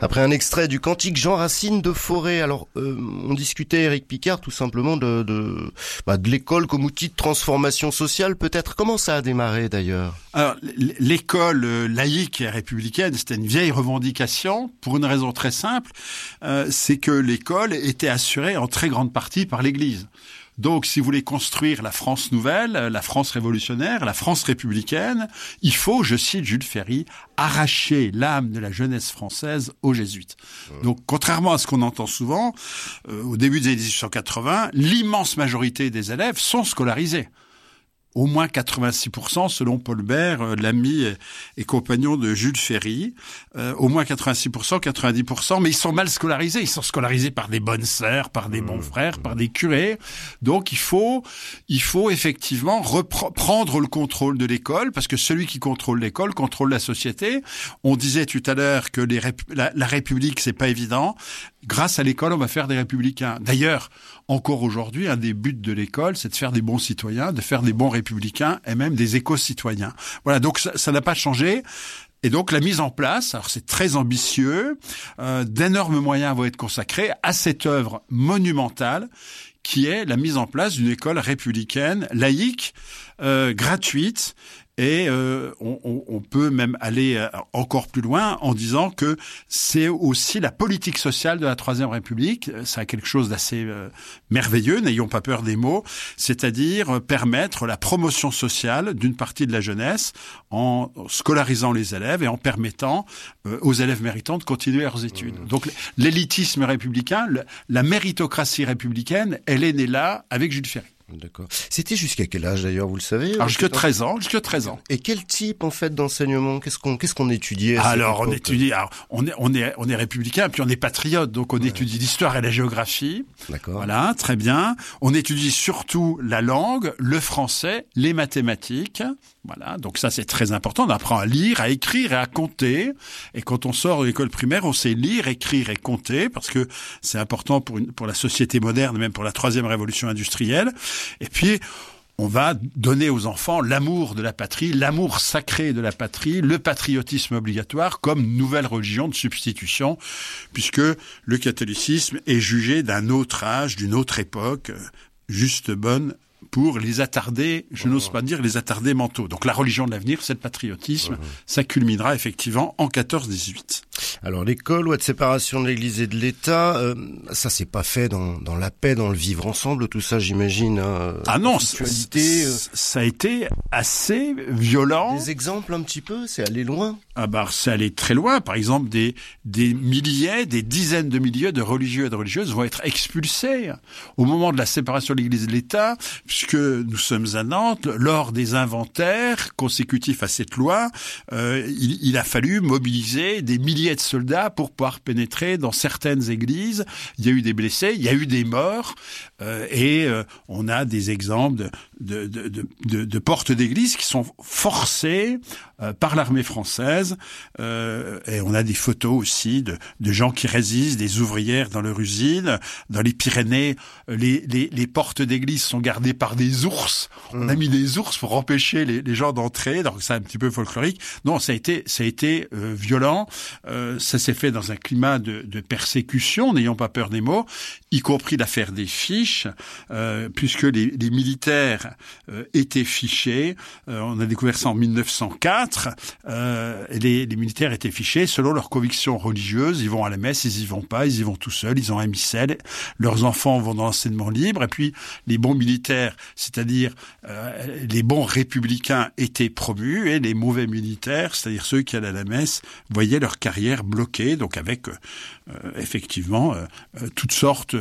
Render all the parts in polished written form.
Après un extrait du cantique Jean Racine de Forêt. Alors, on discutait, Éric Picard, tout simplement de l'école comme outil de transformation sociale, peut-être. Comment ça a démarré, d'ailleurs? Alors, l'école laïque et républicaine, c'était une vieille revendication pour une raison très simple, c'est que l'école était assurée en très grande partie par l'Église. Donc, si vous voulez construire la France nouvelle, la France révolutionnaire, la France républicaine, il faut, je cite Jules Ferry, arracher l'âme de la jeunesse française aux jésuites. Donc, contrairement à ce qu'on entend souvent, au début des années 1880, l'immense majorité des élèves sont scolarisés. Au moins 86% selon Paul Bert, l'ami et compagnon de Jules Ferry. Au moins 86%, 90%, mais ils sont mal scolarisés. Ils sont scolarisés par des bonnes sœurs, par des bons frères, par des curés. Donc il faut effectivement reprendre le contrôle de l'école, parce que celui qui contrôle l'école contrôle la société. On disait tout à l'heure que la République, c'est pas évident. Grâce à l'école, on va faire des républicains. D'ailleurs, encore aujourd'hui, un des buts de l'école, c'est de faire des bons citoyens, de faire des bons républicains et même des éco-citoyens. Voilà, donc ça n'a pas changé. Et donc la mise en place, alors c'est très ambitieux, d'énormes moyens vont être consacrés à cette œuvre monumentale qui est la mise en place d'une école républicaine, laïque, gratuite. Et on peut même aller encore plus loin en disant que c'est aussi la politique sociale de la Troisième République. Ça a quelque chose d'assez merveilleux, n'ayons pas peur des mots, c'est-à-dire permettre la promotion sociale d'une partie de la jeunesse en scolarisant les élèves et en permettant aux élèves méritants de continuer leurs études. Donc l'élitisme républicain, la méritocratie républicaine, elle est née là avec Jules Ferry. D'accord. C'était jusqu'à quel âge d'ailleurs, vous le savez? Alors jusqu'à 13 ans. Et quel type en fait d'enseignement? Qu'est-ce qu'on étudiait? Alors on étudie. Alors on est républicain, puis on est patriote, donc on étudie l'histoire et la géographie. D'accord. Voilà, très bien. On étudie surtout la langue, le français, les mathématiques. Voilà, donc ça c'est très important. On apprend à lire, à écrire et à compter. Et quand on sort de l'école primaire, on sait lire, écrire et compter, parce que c'est important pour la société moderne, même pour la troisième révolution industrielle. Et puis, on va donner aux enfants l'amour de la patrie, l'amour sacré de la patrie, le patriotisme obligatoire comme nouvelle religion de substitution, puisque le catholicisme est jugé d'un autre âge, d'une autre époque, juste bonne pour les attardés, je n'ose pas dire les attardés mentaux. Donc la religion de l'avenir, c'est le patriotisme. Ça culminera effectivement en 14-18. Alors l'école, loi de séparation de l'Église et de l'État, ça s'est pas fait dans la paix, dans le vivre ensemble, tout ça j'imagine. Ah non, ça a été assez violent. Des exemples un petit peu, c'est allé loin. Ah bah c'est allé très loin. Par exemple, des milliers, des dizaines de milliers de religieux et de religieuses vont être expulsés au moment de la séparation de l'Église et de l'État, puisque nous sommes à Nantes, lors des inventaires consécutifs à cette loi, il a fallu mobiliser des milliers de soldats pour pouvoir pénétrer dans certaines églises. Il y a eu des blessés, il y a eu des morts, et on a des exemples de portes d'église qui sont forcées par l'armée française, et on a des photos aussi de gens qui résistent, des ouvrières dans leur usine. Dans les Pyrénées, les portes d'église sont gardées par des ours. On a mis des ours pour empêcher les gens d'entrer, donc c'est un petit peu folklorique. Non, ça a été violent. Ça s'est fait dans un climat de persécution, n'ayons pas peur des mots, y compris l'affaire des fiches, puisque les militaires étaient fichés. On a découvert ça en 1904. Les militaires étaient fichés selon leurs convictions religieuses. Ils vont à la messe, ils y vont pas, ils y vont tout seuls, ils ont un missel. Leurs enfants vont dans l'enseignement libre. Et puis les bons militaires, c'est-à-dire les bons républicains, étaient promus, et les mauvais militaires, c'est-à-dire ceux qui allaient à la messe, voyaient leur carrière bloquée, donc avec effectivement toutes sortes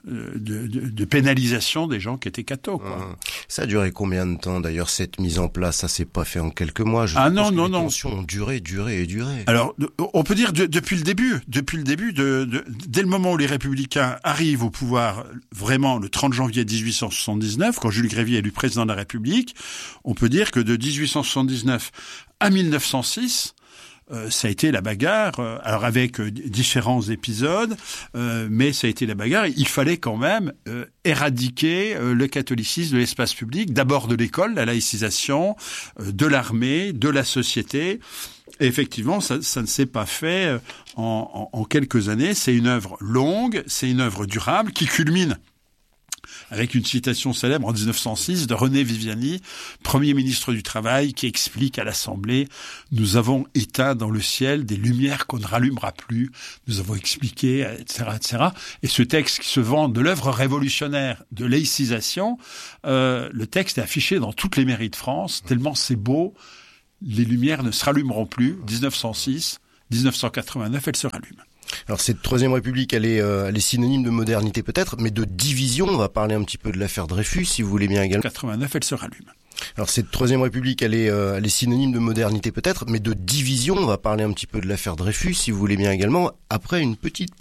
de pénalisation des gens qui étaient cathos, quoi. Ça a duré combien de temps d'ailleurs cette mise en place? Ça s'est pas fait en quelques mois. Les tensions ont duré. Alors on peut dire depuis le début, dès le moment où les républicains arrivent au pouvoir, vraiment le 30 janvier 1879, quand Jules Grévy est élu président de la République, on peut dire que de 1879 à 1906, ça a été la bagarre, alors avec différents épisodes, mais ça a été la bagarre. Il fallait quand même éradiquer le catholicisme de l'espace public, d'abord de l'école, la laïcisation, de l'armée, de la société. Et effectivement, ça ne s'est pas fait en quelques années. C'est une œuvre longue, c'est une œuvre durable qui culmine avec une citation célèbre en 1906 de René Viviani, Premier ministre du Travail, qui explique à l'Assemblée « Nous avons éteint dans le ciel des lumières qu'on ne rallumera plus, nous avons expliqué, etc. etc. » Et ce texte qui se vend de l'œuvre révolutionnaire de laïcisation, le texte est affiché dans toutes les mairies de France, tellement c'est beau, les lumières ne se rallumeront plus, 1906, 1989, elles se rallument. Alors cette Troisième République, elle est synonyme de modernité peut-être, mais de division. On va parler un petit peu de l'affaire Dreyfus, si vous voulez bien également. 89, elle se rallume. Alors cette Troisième République, elle est synonyme de modernité peut-être, mais de division. On va parler un petit peu de l'affaire Dreyfus, si vous voulez bien également, après une petite